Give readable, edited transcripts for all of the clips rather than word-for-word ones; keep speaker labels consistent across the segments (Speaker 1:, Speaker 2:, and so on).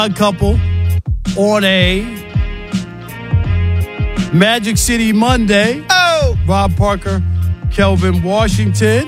Speaker 1: A couple on a Magic City Monday.
Speaker 2: Oh!
Speaker 1: Rob Parker, Kelvin Washington.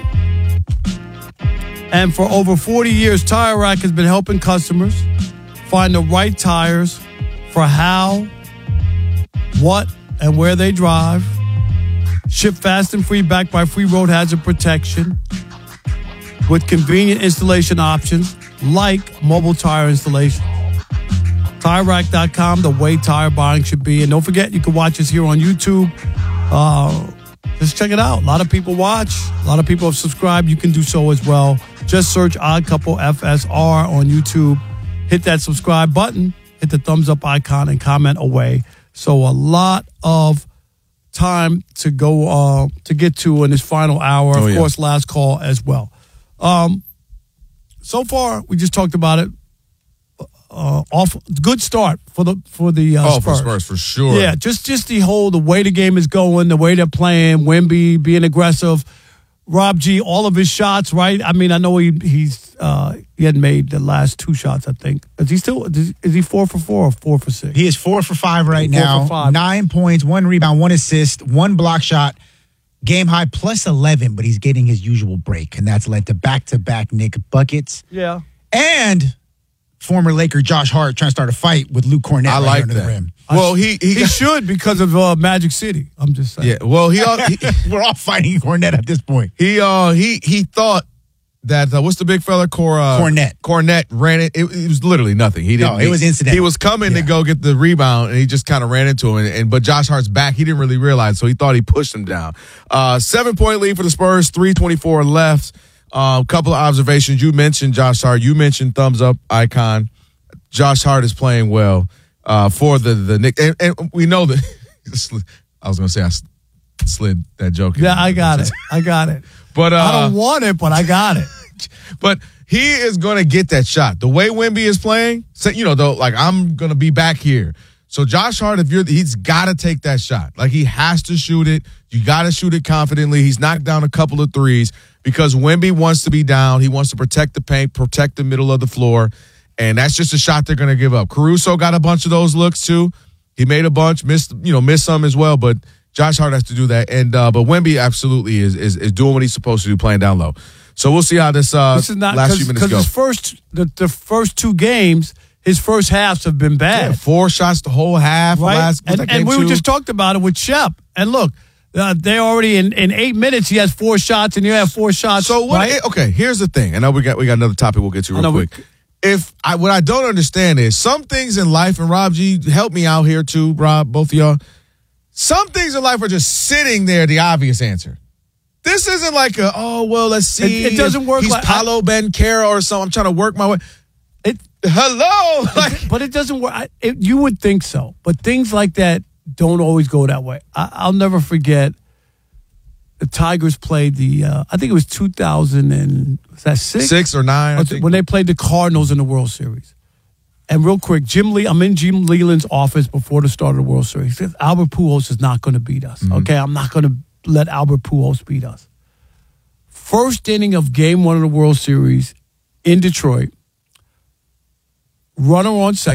Speaker 1: And for over 40 years, Tire Rack has been helping customers find the right tires for how, what, and where they drive. Ship fast and free, backed by free road hazard protection with convenient installation options like mobile tire installation. TireRack.com, the way tire buying should be. And don't forget, you can watch us here on YouTube. Just check it out. A lot of people watch. A lot of people have subscribed. You can do so as well. Just search Odd Couple FSR on YouTube. Hit that subscribe button. Hit the thumbs up icon and comment away. So a lot of time to go to get to in this final hour. Of course, last call as well. So far, we just talked about it. Good start for the Spurs.
Speaker 2: For Spurs, for sure.
Speaker 1: Yeah, just the way the game is going, the way they're playing, Wemby being aggressive, Rob G, all of his shots, right? I mean, I know he hadn't made the last 2 shots, I think. Is he 4 for 4 or 4 for 6?
Speaker 3: He is 4 for 5 right now.
Speaker 1: 4 for 5.
Speaker 3: 9 points, 1 rebound, 1 assist, 1 block shot. Game high plus 11, but he's getting his usual break, and that's led to back-to-back Nick buckets.
Speaker 1: Yeah.
Speaker 3: And former Laker Josh Hart trying to start a fight with Luke Cornett under the rim.
Speaker 2: Well, he
Speaker 1: should because of Magic City. I'm just saying.
Speaker 2: Yeah. Well,
Speaker 3: we're all fighting Cornett at this point.
Speaker 2: He thought that what's the big fella
Speaker 3: Cornett.
Speaker 2: Cornett ran it. It was literally nothing. He didn't.
Speaker 3: No, it was incidental.
Speaker 2: He was coming to go get the rebound, and he just kind of ran into him. But Josh Hart's back. He didn't really realize, so he thought he pushed him down. 7-point lead for the Spurs. 3:24 left. Couple of observations. You mentioned Josh Hart. You mentioned thumbs up icon. Josh Hart is playing well for the Knicks. And we know that I was going to say I slid that joke.
Speaker 1: Yeah, I got it.
Speaker 2: But
Speaker 1: I don't want it, but I got it.
Speaker 2: But he is going to get that shot. The way Wemby is playing, I'm going to be back here. So Josh Hart, he's got to take that shot. Like, he has to shoot it. You got to shoot it confidently. He's knocked down a couple of threes because Wemby wants to be down. He wants to protect the paint, protect the middle of the floor. And that's just a shot they're going to give up. Caruso got a bunch of those looks too. He made a bunch, missed some as well. But Josh Hart has to do that. And but Wemby absolutely is doing what he's supposed to do, playing down low. So we'll see how this last few minutes go.
Speaker 1: Because the first 2 games, his first halves have been bad.
Speaker 2: Yeah, 4 shots the whole half.
Speaker 1: Right? And we just talked about it with Shep. And look, they already in 8 minutes he has 4 shots, and you have 4 shots.
Speaker 2: So okay, here's the thing. I know we got another topic we'll get to real quick. What I don't understand is some things in life, and Rob G, help me out here too, Rob, both of y'all. Some things in life are just sitting there, the obvious answer. This isn't like let's see.
Speaker 1: It doesn't work.
Speaker 2: He's Paolo Banchero or something. I'm trying to work my way. Hello.
Speaker 1: But it doesn't work. You would think so. But things like that don't always go that way. I'll never forget the Tigers played I think it was 2006?
Speaker 2: 6 or 9,
Speaker 1: when they played the Cardinals in the World Series. And real quick, I'm in Jim Leland's office before the start of the World Series. He says, Albert Pujols is not going to beat us. Mm-hmm. Okay, I'm not going to let Albert Pujols beat us. First inning of Game 1 of the World Series in Detroit, runner on second.